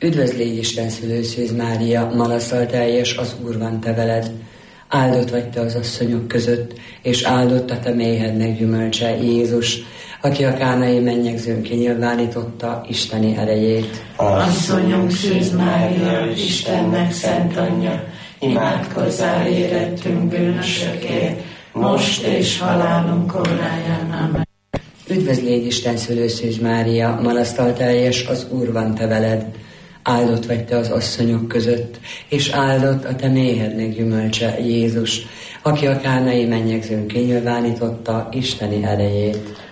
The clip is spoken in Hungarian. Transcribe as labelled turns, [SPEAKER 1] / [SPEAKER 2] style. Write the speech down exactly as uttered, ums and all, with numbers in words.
[SPEAKER 1] Üdvözl légy Isten szülőszűz Mária, malasztal teljes, az Úr van te veled. Áldott vagy te az asszonyok között, és áldott a te méhednek gyümölcse, Jézus, aki a kánai mennyegzőn kinyilvánította Isteni erejét.
[SPEAKER 2] Asszonyunk szűz Mária, Istennek szent anyja, imádkozzál érettünk bűnösökért, most és halálunk óráján. Amen.
[SPEAKER 1] Üdvözl légy Isten szülőszűz Mária, malasztal teljes, az Úr van te veled. Áldott vagy te az asszonyok között, és áldott a te méhednek gyümölcse, Jézus, aki a kánai mennyegzőn kinyilvánította Isteni erejét.